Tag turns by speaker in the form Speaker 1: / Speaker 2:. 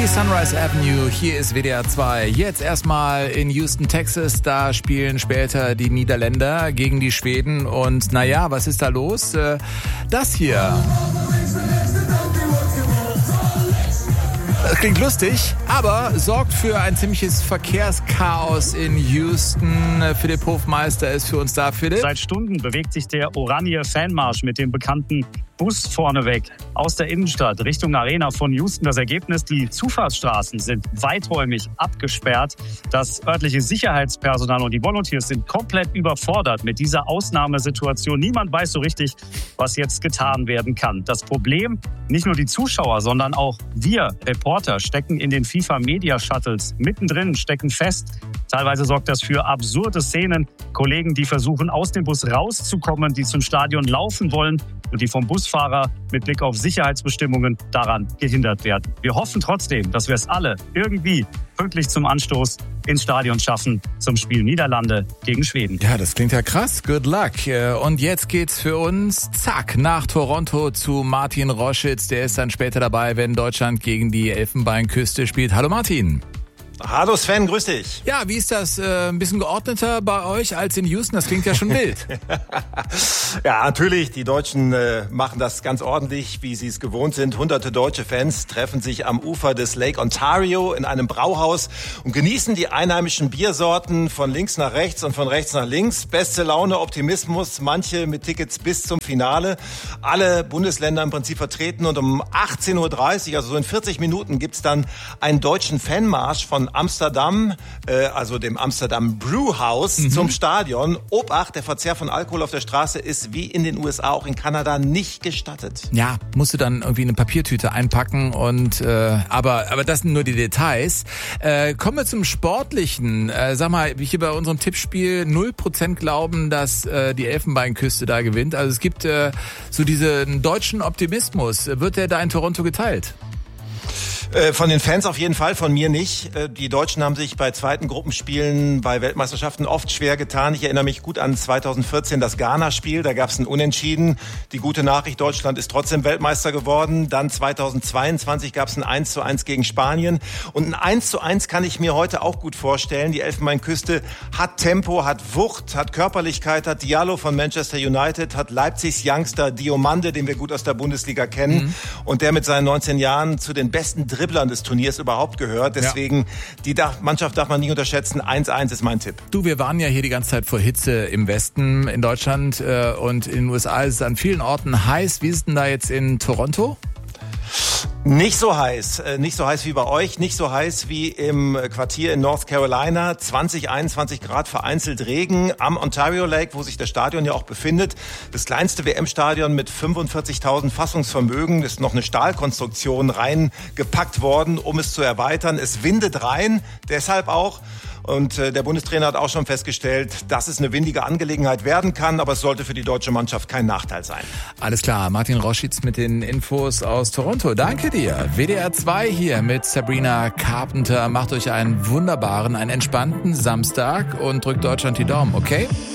Speaker 1: Die Sunrise Avenue, hier ist WDR 2. Jetzt erstmal in Houston, Texas. Da spielen später die Niederländer gegen die Schweden. Und naja, was ist da los? Das hier. Das klingt lustig, aber sorgt für ein ziemliches Verkehrschaos in Houston. Philipp Hofmeister ist für uns da. Philipp?
Speaker 2: Seit Stunden bewegt sich der Oranje Fanmarsch mit dem bekannten Bus vorneweg aus der Innenstadt Richtung Arena von Houston. Das Ergebnis, die Zufahrtsstraßen sind weiträumig abgesperrt. Das örtliche Sicherheitspersonal und die Volunteers sind komplett überfordert mit dieser Ausnahmesituation. Niemand weiß so richtig, was jetzt getan werden kann. Das Problem, nicht nur die Zuschauer, sondern auch wir Reporter stecken in den FIFA-Media-Shuttles mittendrin, stecken fest. Teilweise sorgt das für absurde Szenen. Kollegen, die versuchen, aus dem Bus rauszukommen, die zum Stadion laufen wollen und die vom Busfahrer mit Blick auf Sicherheitsbestimmungen daran gehindert werden. Wir hoffen trotzdem, dass wir es alle irgendwie pünktlich zum Anstoß ins Stadion schaffen zum Spiel Niederlande gegen Schweden.
Speaker 1: Ja, das klingt ja krass. Good luck. Und jetzt geht's für uns, zack, nach Toronto zu Martin Roschitz. Der ist dann später dabei, wenn Deutschland gegen die Elfenbeinküste spielt. Hallo Martin.
Speaker 3: Hallo Sven, grüß dich.
Speaker 1: Ja, wie ist das? Ein bisschen geordneter bei euch als in Houston? Das klingt ja schon wild.
Speaker 3: Ja, natürlich. Die Deutschen machen das ganz ordentlich, wie sie es gewohnt sind. Hunderte deutsche Fans treffen sich am Ufer des Lake Ontario in einem Brauhaus und genießen die einheimischen Biersorten von links nach rechts und von rechts nach links. Beste Laune, Optimismus, manche mit Tickets bis zum Finale. Alle Bundesländer im Prinzip vertreten und um 18.30 Uhr, also so in 40 Minuten, gibt's dann einen deutschen Fanmarsch von Amsterdam, also dem Amsterdam Brewhouse zum Stadion. Obacht, der Verzehr von Alkohol auf der Straße ist wie in den USA, auch in Kanada, nicht gestattet.
Speaker 1: Ja, musst du dann irgendwie eine Papiertüte einpacken und aber das sind nur die Details. Kommen wir zum Sportlichen. Sag mal, hier bei unserem Tippspiel 0% glauben, dass die Elfenbeinküste da gewinnt. Also es gibt so diesen deutschen Optimismus. Wird der da in Toronto geteilt?
Speaker 3: Von den Fans auf jeden Fall, von mir nicht. Die Deutschen haben sich bei zweiten Gruppenspielen bei Weltmeisterschaften oft schwer getan. Ich erinnere mich gut an 2014, das Ghana-Spiel. Da gab es ein Unentschieden. Die gute Nachricht, Deutschland ist trotzdem Weltmeister geworden. Dann 2022 gab es ein 1:1 gegen Spanien. Und ein 1:1 kann ich mir heute auch gut vorstellen. Die Elfenbeinküste hat Tempo, hat Wucht, hat Körperlichkeit, hat Diallo von Manchester United, hat Leipzigs Youngster Diomande, den wir gut aus der Bundesliga kennen. Und der mit seinen 19 Jahren zu den besten Dribblern des Turniers überhaupt gehört. Deswegen, die Mannschaft darf man nicht unterschätzen. 1:1 ist mein Tipp.
Speaker 1: Du, wir waren ja hier die ganze Zeit vor Hitze im Westen in Deutschland und in den USA ist es an vielen Orten heiß. Wie ist es denn da jetzt in Toronto?
Speaker 3: Nicht so heiß wie bei euch, nicht so heiß wie im Quartier in North Carolina. 20, 21 Grad, vereinzelt Regen am Ontario Lake, wo sich das Stadion ja auch befindet. Das kleinste WM-Stadion mit 45.000 Fassungsvermögen. Das ist noch eine Stahlkonstruktion reingepackt worden, um es zu erweitern. Es windet rein, deshalb auch. Und der Bundestrainer hat auch schon festgestellt, dass es eine windige Angelegenheit werden kann, aber es sollte für die deutsche Mannschaft kein Nachteil sein.
Speaker 1: Alles klar, Martin Roschitz mit den Infos aus Toronto. Danke dir. WDR 2 hier mit Sabrina Carpenter. Macht euch einen wunderbaren, einen entspannten Samstag und drückt Deutschland die Daumen, okay?